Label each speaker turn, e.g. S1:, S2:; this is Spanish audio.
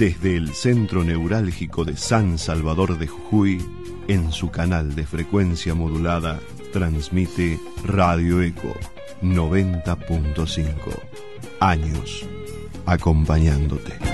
S1: Desde el centro neurálgico de San Salvador de Jujuy, en su canal de frecuencia modulada, transmite Radio Eco 90.5. Años acompañándote.